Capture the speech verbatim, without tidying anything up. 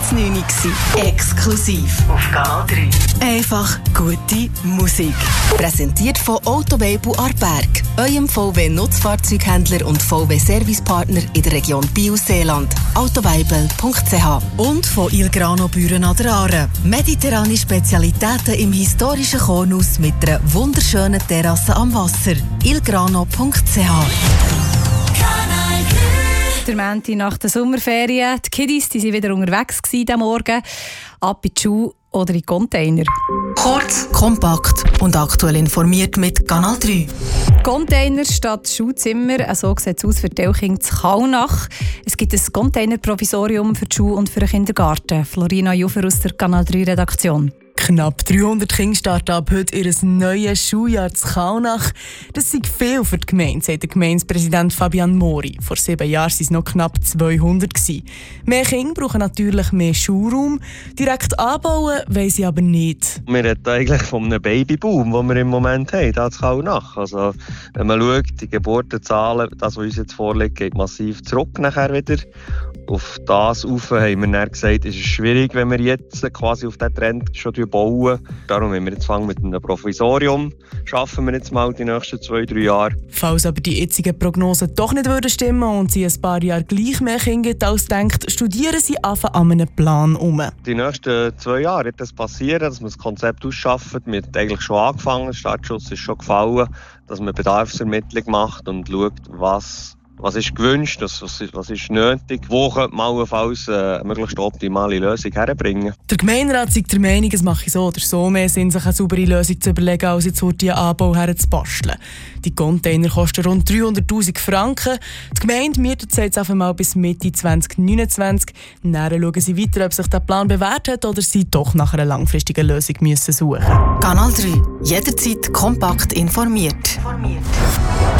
neun Uhr. Exklusiv auf Kanal drei. Einfach gute Musik. Präsentiert von Autobabel Aarberg, eurem V W-Nutzfahrzeughändler und V W-Servicepartner in der Region Biel-Seeland. autobabel punkt c h. Und von Il Grano Büren an der Aare. Mediterrane Spezialitäten im historischen Kornhaus mit einer wunderschönen Terrasse am Wasser. il grano punkt c h. Der Montag nach der Sommerferien. Die Kiddies die waren wieder unterwegs diesen Morgen. Ab in die Schule oder in die Container. Kurz, kompakt und aktuell informiert mit Kanal drei. Container statt Schulzimmer. So sieht es aus für die Elkind zu Kallnach. Es gibt ein Containerprovisorium für die Schule und für den Kindergarten. Florina Jufer aus der Kanal drei Redaktion. Knapp dreihundert Kinder starten ab heute ihr neues Schuljahr zu Kallnach. Das ist viel für die Gemeinde, sagt der Gemeindepräsident Fabian Mori. Vor sieben Jahren waren es noch knapp zweihundert. Mehr Kinder brauchen natürlich mehr Schulraum. Direkt anbauen wollen sie aber nicht. Wir reden eigentlich von einem Babyboom, den wir im Moment haben, hier zu Kallnach. Also, wenn man schaut, die Geburtenzahlen, das, was uns jetzt vorliegt, geht massiv zurück nachher wieder. Auf das rauf haben wir dann gesagt, es ist schwierig, wenn wir jetzt quasi auf diesen Trend schon bauen. Darum haben wir jetzt angefangen mit einem Provisorium. Schaffen wir jetzt mal die nächsten zwei, drei Jahre. Falls aber die jetzigen Prognosen doch nicht würden stimmen und sie ein paar Jahre gleich mehr Kinder gibt als denkt, studieren sie einfach an einem Plan um. Die nächsten zwei Jahre wird das passieren, dass wir das Konzept ausschaffen. Wir haben eigentlich schon angefangen, der Startschuss ist schon gefallen, dass man Bedarfsermittlung macht und schaut, was Was ist gewünscht, was, was ist nötig, wo könnte man allenfalls eine möglichst optimale Lösung herbringen. Der Gemeinderat ist der Meinung, es mache so oder so mehr Sinn, sich eine saubere Lösung zu überlegen, als jetzt einen Anbau herzubasteln. Die Container kosten rund dreihunderttausend Franken. Die Gemeinde mietet sie jetzt einfach mal bis Mitte zwanzig neunundzwanzig. Dann schauen sie weiter, ob sich der Plan bewährt hat oder sie doch nach einer langfristigen Lösung müssen suchen. Kanal drei. Jederzeit kompakt informiert. informiert.